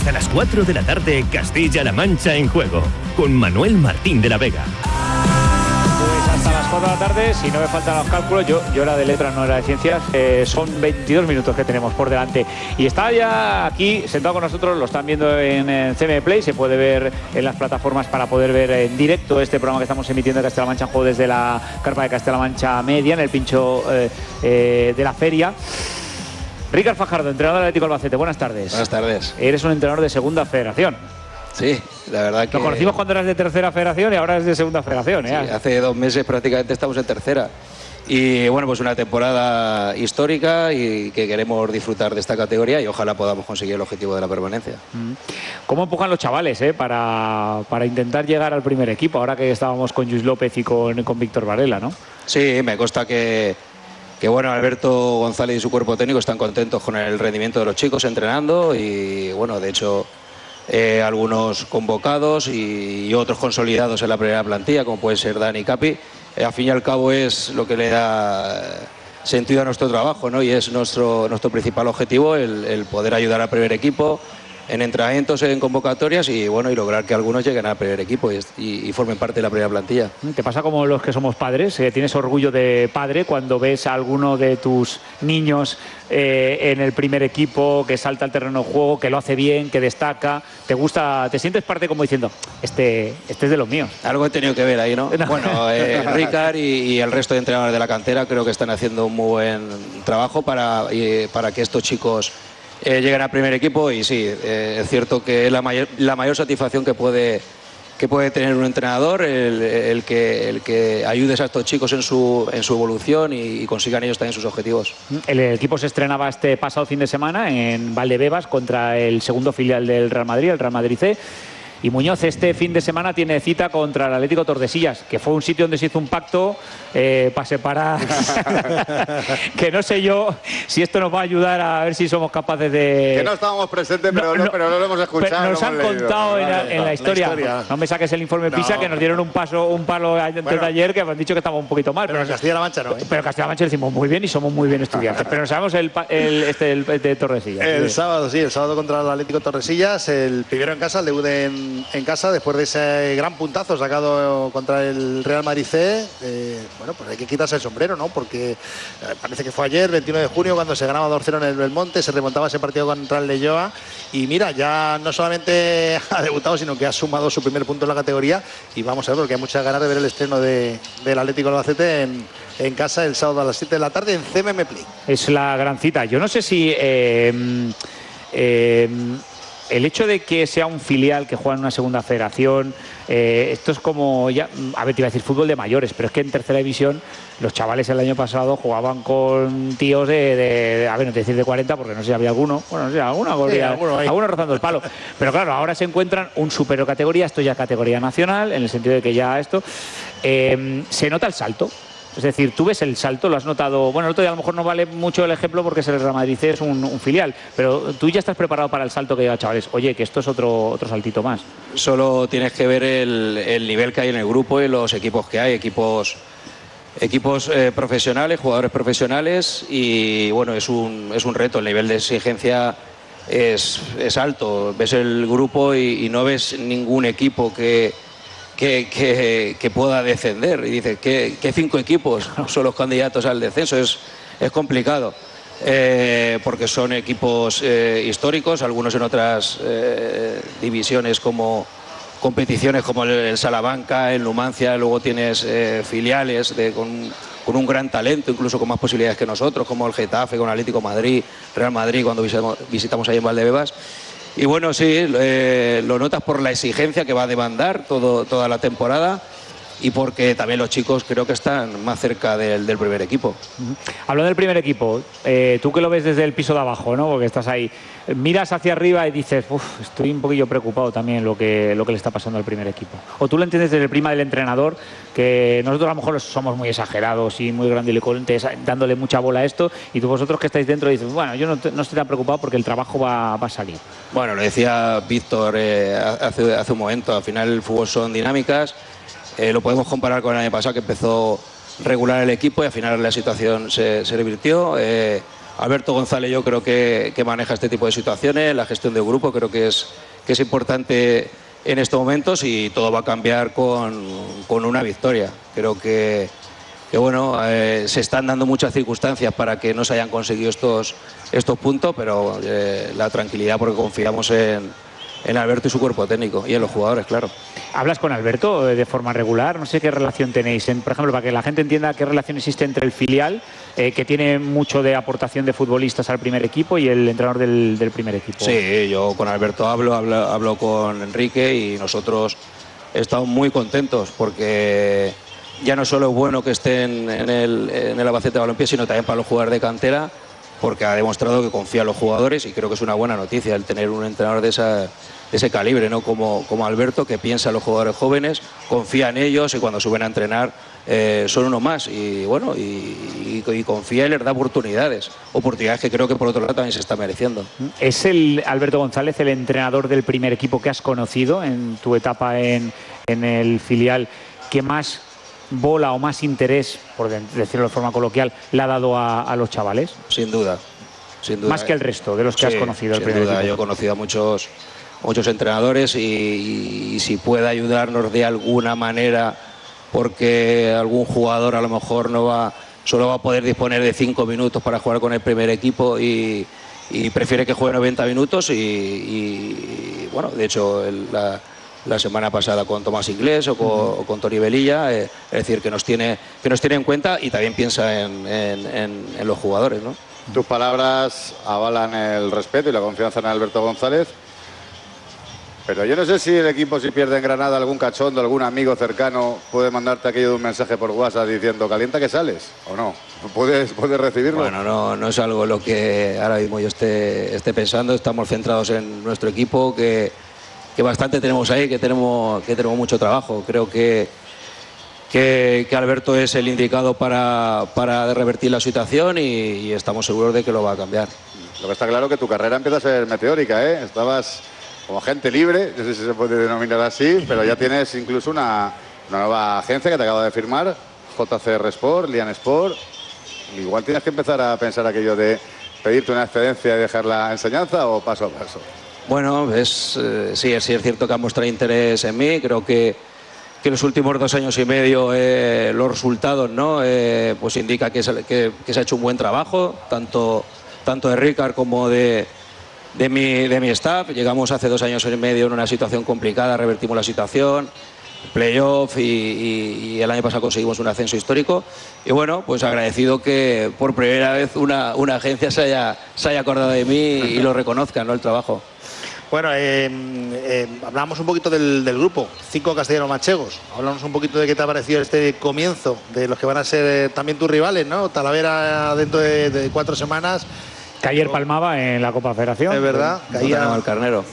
Hasta las 4 de la tarde, Castilla-La Mancha en juego, con Manuel Martín de la Vega. Pues hasta las 4 de la tarde, si no me faltan los cálculos, yo era de letras, no era de ciencias, son 22 minutos que tenemos por delante. Y está ya aquí, sentado con nosotros, lo están viendo en CM Play, se puede ver en las plataformas para poder ver en directo este programa que estamos emitiendo de Castilla-La Mancha en juego desde la carpa de Castilla-La Mancha Media, en el pincho de la feria. Ricard Fajardo, entrenador del Atlético Albacete, buenas tardes. Buenas tardes. Eres un entrenador de segunda federación. Sí, la verdad que... Lo conocimos cuando eras de tercera federación y ahora es de segunda federación. Sí, hace 2 meses prácticamente estamos en tercera. Y bueno, pues una temporada histórica y que queremos disfrutar de esta categoría y ojalá podamos conseguir el objetivo de la permanencia. ¿Cómo empujan los chavales para intentar llegar al primer equipo? Ahora que estábamos con Lluís López y con Víctor Varela, ¿no? Sí, me consta que bueno, Alberto González y su cuerpo técnico están contentos con el rendimiento de los chicos entrenando y bueno, de hecho algunos convocados y otros consolidados en la primera plantilla, como puede ser Dani Capi. Al fin y al cabo es lo que le da sentido a nuestro trabajo, ¿no? Y es nuestro principal objetivo el poder ayudar al primer equipo en entrenamientos, en convocatorias y bueno, y lograr que algunos lleguen al primer equipo y formen parte de la primera plantilla. ¿Te pasa como los que somos padres? ¿Tienes orgullo de padre cuando ves a alguno de tus niños en el primer equipo, que salta al terreno de juego, que lo hace bien, que destaca? ¿Te gusta, te sientes parte como diciendo, este es de los míos? Algo he tenido que ver ahí, ¿no? Bueno, Ricard y el resto de entrenadores de la cantera creo que están haciendo un muy buen trabajo para que estos chicos lleguen al primer equipo y sí, es cierto que es la mayor satisfacción que puede tener un entrenador, el que ayudes a estos chicos en su evolución y consigan ellos también sus objetivos. El equipo se estrenaba este pasado fin de semana en Valdebebas contra el segundo filial del Real Madrid, el Real Madrid C. Y Muñoz este fin de semana tiene cita contra el Atlético Tordesillas, que fue un sitio donde se hizo un pacto para separar. Que no sé yo si esto nos va a ayudar a ver si somos capaces de... Que no estábamos presentes, pero no lo hemos escuchado. Nos han contado en la historia. No me saques el informe PISA, que nos dieron un palo antes de ayer, que me han dicho que estamos un poquito mal. Pero en Castilla-La Mancha no. Pero en Castilla-La Mancha lo decimos muy bien y somos muy bien estudiantes. Pero no sabemos el de Tordesillas. El sábado contra el Atlético Tordesillas, el primero en casa, el debut en casa, después de ese gran puntazo sacado contra el Real Madrid C. Bueno, pues hay que quitarse el sombrero, ¿no? Porque parece que fue ayer, 21 de junio, cuando se ganaba 2-0 en el Belmonte, se remontaba ese partido contra el Leyoa y mira, ya no solamente ha debutado, sino que ha sumado su primer punto en la categoría y vamos a ver, porque hay muchas ganas de ver el estreno del Atlético Albacete en casa el sábado a las 7 de la tarde en CMM Play. Es la gran cita. Yo no sé si... el hecho de que sea un filial que juega en una segunda federación, esto es como, ya, a ver, te iba a decir fútbol de mayores, pero es que en tercera división los chavales el año pasado jugaban con tíos a ver, no te decir de 40, porque no sé si había alguno, bueno, no sé, alguno rozando el palo. Pero claro, ahora se encuentran un superior categoría, esto ya es categoría nacional, en el sentido de que ya esto, se nota el salto. Es decir, tú ves el salto, lo has notado. Bueno, el otro día a lo mejor no vale mucho el ejemplo porque el Real Madrid es un filial, pero tú ya estás preparado para el salto que diga, chavales, oye, que esto es otro saltito más. Solo tienes que ver el nivel que hay en el grupo y los equipos que hay, equipos profesionales, jugadores profesionales y bueno, es un reto, el nivel de exigencia es alto. Ves el grupo y no ves ningún equipo que pueda descender y dice que 5 equipos son los candidatos al descenso. Es complicado porque son equipos históricos, algunos en otras divisiones como competiciones como el Salamanca, el Numancia, luego tienes filiales con un gran talento, incluso con más posibilidades que nosotros, como el Getafe, con Atlético Madrid, Real Madrid, cuando visitamos ahí en Valdebebas. Y bueno, sí, lo notas por la exigencia que va a demandar toda la temporada y porque también los chicos creo que están más cerca del primer equipo. Hablando del primer equipo, tú que lo ves desde el piso de abajo, ¿no? Porque estás ahí, miras hacia arriba y dices, estoy un poquillo preocupado también lo que le está pasando al primer equipo. O tú lo entiendes desde el prisma del entrenador, que nosotros a lo mejor somos muy exagerados y muy grandilocuentes dándole mucha bola a esto, y tú vosotros que estáis dentro dices, bueno, yo no estoy tan preocupado porque el trabajo va a salir. Bueno, lo decía Víctor hace un momento, al final el fútbol son dinámicas. Lo podemos comparar con el año pasado, que empezó regular el equipo y al final la situación se revirtió. Alberto González yo creo que maneja este tipo de situaciones, la gestión del grupo creo que es importante en estos momentos y todo va a cambiar con una victoria. Creo que bueno, se están dando muchas circunstancias para que no se hayan conseguido estos puntos, pero la tranquilidad porque confiamos en Alberto y su cuerpo técnico y en los jugadores, claro. ¿Hablas con Alberto de forma regular? No sé qué relación tenéis. Por ejemplo, para que la gente entienda qué relación existe entre el filial, que tiene mucho de aportación de futbolistas al primer equipo, y el entrenador del primer equipo. Sí, yo con Alberto hablo con Enrique y nosotros estamos muy contentos porque ya no solo es bueno que estén en el Albacete Balompié, sino también para los jugadores de cantera, porque ha demostrado que confía en los jugadores y creo que es una buena noticia el tener un entrenador de ese calibre, ¿no? Como Alberto, que piensa en los jugadores jóvenes, confía en ellos y cuando suben a entrenar son uno más y bueno, y confía y les da oportunidades que creo que por otro lado también se está mereciendo. ¿Es Alberto González el entrenador del primer equipo que has conocido en tu etapa en el filial que más bola o más interés, por decirlo de forma coloquial, le ha dado a los chavales? Sin duda. Más que el resto de los que has conocido. Sin duda, yo he conocido a muchos entrenadores y si puede ayudarnos de alguna manera, porque algún jugador a lo mejor solo va a poder disponer de 5 minutos para jugar con el primer equipo y prefiere que juegue 90 minutos y bueno, de hecho la semana pasada con Tomás Inglés o con Toni Velilla, es decir, que nos tiene en cuenta y también piensa en los jugadores, ¿no? Tus palabras avalan el respeto y la confianza en Alberto González, pero yo no sé si el equipo, si pierde en Granada, algún cachondo, algún amigo cercano puede mandarte aquello de un mensaje por WhatsApp diciendo calienta que sales, o no. ¿Puedes recibirlo? Bueno, no es algo lo que ahora mismo yo esté pensando. Estamos centrados en nuestro equipo, que bastante tenemos ahí, que tenemos mucho trabajo. Creo que Alberto es el indicado para revertir la situación y estamos seguros de que lo va a cambiar. Lo que está claro es que tu carrera empieza a ser meteórica, ¿eh? Estabas como agente libre, no sé si se puede denominar así, pero ya tienes incluso una nueva agencia que te acaba de firmar, JCR Sport, Lian Sport. Igual tienes que empezar a pensar aquello de pedirte una excedencia y dejar la enseñanza, o paso a paso. Bueno, sí, es cierto que han mostrado interés en mí. Creo que los últimos 2 años y medio los resultados, ¿no? Pues indica que se ha hecho un buen trabajo, tanto de Ricard como de mi staff. Llegamos hace 2 años y medio en una situación complicada, revertimos la situación, playoff y el año pasado conseguimos un ascenso histórico. Y bueno, pues agradecido que por primera vez una agencia se haya acordado de mí y lo reconozca, ¿no? El trabajo. Bueno, hablamos un poquito del grupo, 5 castellanos-manchegos. Hablamos un poquito de qué te ha parecido este comienzo, de los que van a ser también tus rivales, ¿no? Talavera dentro de 4 semanas. Que ayer palmaba en la Copa Federación. Es verdad. Caía el Carnero.